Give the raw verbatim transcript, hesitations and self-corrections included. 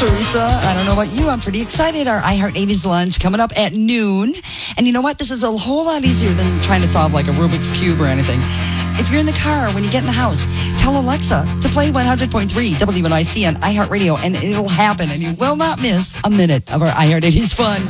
Teresa. I don't know about you. I'm pretty excited. Our iHeart eighties lunch coming up at noon. And you know what? This is a whole lot easier than trying to solve like a Rubik's Cube or anything. If you're in the car, when you get in the house, tell Alexa to play one hundred point three W N I C on iHeartRadio, and it'll happen, and you will not miss a minute of our iHeart eighties fun.